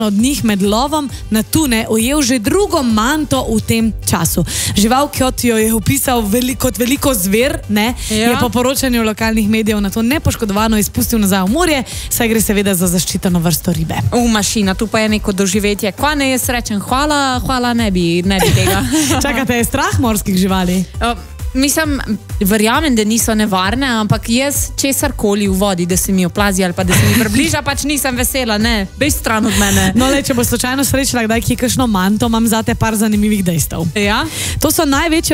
od njih med lovom na tune ujel že drugo manto v tem času. Žival, kot jo je opisal kot veliko zver, je po poročanju lokalnih medijev na to nepoškodovano izpustil nazaj v morje, saj gre seveda za zaščiteno vrsto ribe. Mašina, tu pa je neko doživetje. Kva ne jaz rečem hvala, ne bi tega. Čakate, je strah morskih živali? Mislim, verjamem, da niso nevarne, ampak jaz česarkoli v vodi, da se mi oplazi ali pa da se mi približa, pač nisem vesela, ne, bej stran od mene. No, če bo slučajno srečala kdaj kakšno manto, imam zate par zanimivih dejstev. Ja? To so največje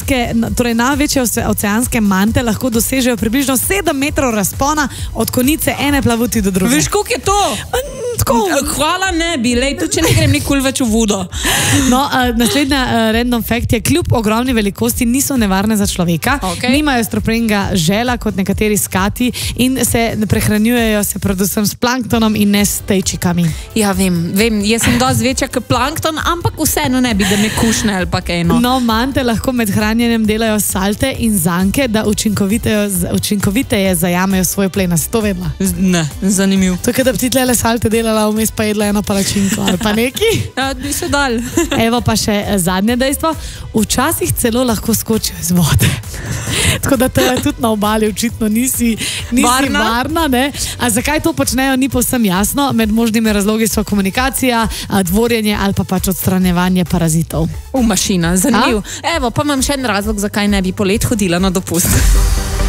oceanske mante, lahko dosežejo približno 7 metrov razpona od konice ene plavuti do druge. Veš, koliko je to? Hvala ne bi, tudi če ne grem nikoli več v vodo. No, naslednja random fact je, kljub ogromni velikosti niso nevarne za človeka, nimajo strupenega žela kot nekateri skati in se prehranjujejo se predvsem s planktonom in ne s tejčikami. Ja, vem, jaz sem dosti večja kot plankton, ampak vseeno ne bi, da me kušne ali pa kaj. No, mante lahko med hranjenjem delajo salte in zanke, da učinkoviteje zajamejo svoj plen. Si to vedela? Ne, zanimiv. To je, da bi ti tlele salte delala, vmes pa jedla eno palačinko ali pa neki. Ja, bi se dal. Evo pa še zadnje dejstvo. Včasih celo lahko skočijo iz vode. Tako da to je tudi na obali očitno nisi varna, ne? A zakaj to počnejo, ni povsem jasno. Med možnimi razlogi so komunikacija, dvorjenje ali pa pač odstranjevanje parazitov. Mašina, zanimiv. Evo, pa imam še en razlog, zakaj ne bi polet hodila na dopust.